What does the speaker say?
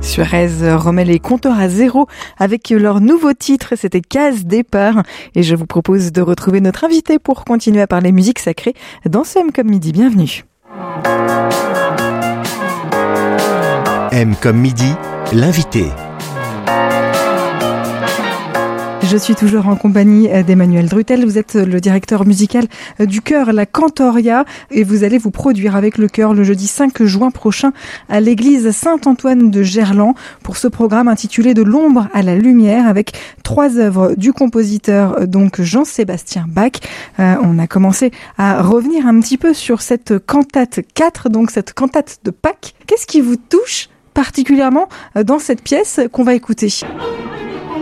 Suarez remet les compteurs à zéro avec leur nouveau titre, c'était Case Départ. Et je vous propose de retrouver notre invité pour continuer à parler musique sacrée dans ce M comme midi. Bienvenue. M comme midi, l'invité. Je suis toujours en compagnie d'Emmanuel Drutel. Vous êtes le directeur musical du chœur La Cantoria et vous allez vous produire avec le chœur le jeudi 5 juin prochain à l'église Saint-Antoine de Gerland pour ce programme intitulé De l'ombre à la lumière avec 3 œuvres du compositeur donc Jean-Sébastien Bach. On a commencé à revenir un petit peu sur cette cantate 4, donc cette cantate de Pâques. Qu'est-ce qui vous touche particulièrement dans cette pièce qu'on va écouter ?